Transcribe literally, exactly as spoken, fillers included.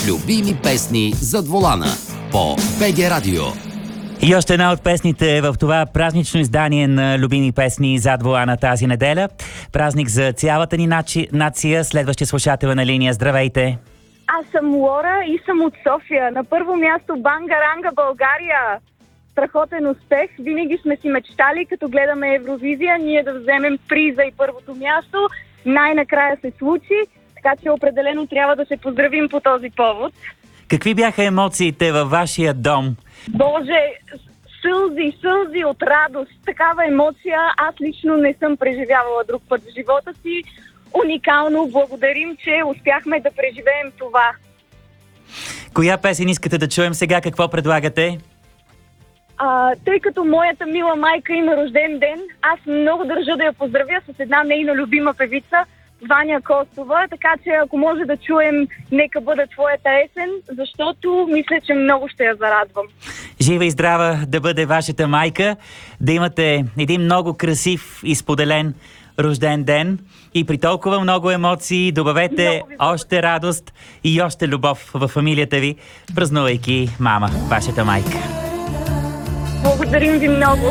Любими песни зад волана по БГ Радио. И още една от песните в това празнично издание на любими песни зад волана тази неделя. Празник за цялата ни начи... нация. Следващия слушател на линия. Здравейте! Аз съм Лора и съм от София. На първо място Бангаранга, България. Страхотен успех. Винаги сме си мечтали, като гледаме Евровизия, ние да вземем приза и първото място. Най-накрая се случи, така че определено трябва да се поздравим по този повод. Какви бяха емоциите във вашия дом? Боже, сълзи, сълзи от радост. Такава емоция аз лично не съм преживявала друг път в живота си. Уникално, благодарим, че успяхме да преживеем това. Коя песен искате да чуем сега? Какво предлагате? А, тъй като моята мила майка има рожден ден, аз много държа да я поздравя с една нейна любима певица, Ваня Костова, така че ако може да чуем "Нека бъде твоята есен", защото мисля, че много ще я зарадвам. Жива и здрава да бъде вашата майка, да имате един много красив и споделен рожден ден и при толкова много емоции добавете още радост и още любов във фамилията ви, празнувайки мама, вашата майка. Благодарим ви много.